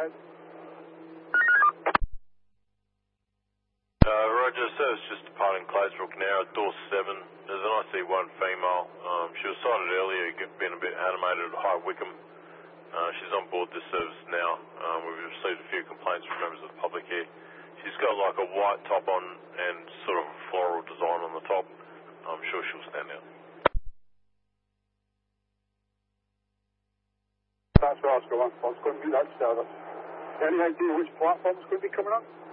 ahead. Roger, so it's just departing Claysbrook now at door 7. There's an IC1 female. She was sighted earlier, being a bit animated at High Wycombe. She's on board this service now. We've received a few complaints from members of the public here. She's got like a white top on and sort of a floral design on the top. I'm sure she'll stand out. That's Oscar 1. It's going to be that service. Any idea which platform's going to be coming on?